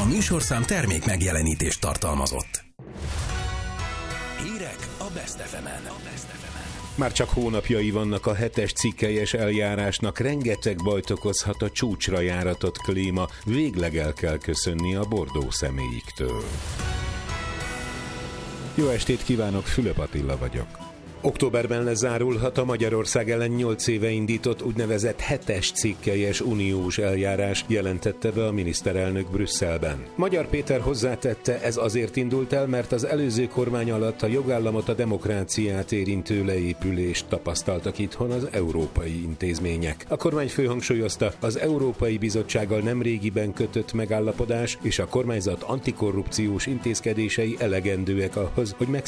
műsorszám termék megjelenítést tartalmazott. Hírek a Best FM-en. Már csak hónapjai vannak a 7-es cikkelyes eljárásnak, rengeteg bajt okozhat a csúcsra járatott klíma, végleg el kell köszönni a Bordeaux személyiktől. Jó estét kívánok, Fülöp Attila vagyok. Októberben lezárulhat a Magyarország ellen 8 éve indított úgynevezett 7-es cikkelyes uniós eljárás, jelentette be a miniszterelnök Brüsszelben. Magyar Péter hozzátette, ez azért indult el, mert az előző kormány alatt a jogállamot, a demokráciát érintő leépülést tapasztaltak itthon az európai intézmények. A kormányfő hangsúlyozta, az Európai Bizottsággal nemrégiben kötött megállapodás és a kormányzat antikorrupciós intézkedései elegendőek ahhoz, hogy